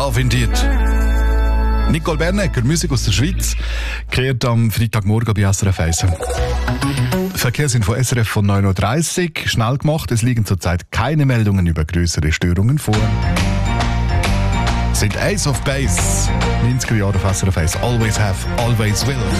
Love Indeed. Nicole Bernecker, Musik aus der Schweiz, kehrt am Freitagmorgen bei SRF 1. Verkehrsinfo SRF von 9.30 Uhr. Schnell gemacht, es liegen zurzeit keine Meldungen über größere Störungen vor. Sind Ace of Base, 90er Jahre auf SRF 1. Always have, always will.